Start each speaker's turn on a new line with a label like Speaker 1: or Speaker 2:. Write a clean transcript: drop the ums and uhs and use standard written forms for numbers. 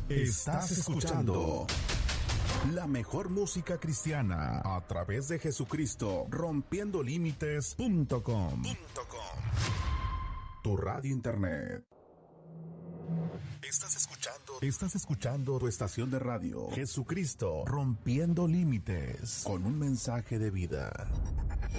Speaker 1: Estás escuchando la mejor música cristiana a través de Jesucristo, rompiendolímites.com. Tu radio internet. Estás escuchando tu estación de radio, Jesucristo, rompiendo límites, con un mensaje de vida.